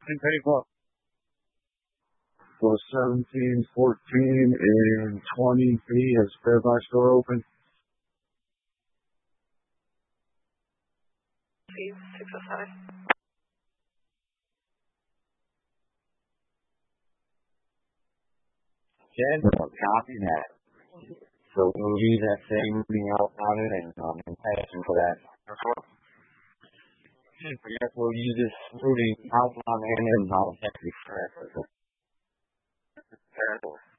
And paper. For 17, 14, and 20 feet. Has spare box door open? 607. Copy that. So we'll use that same routing out on it and passing for that. Yes, we'll use this routing outbound and inbound.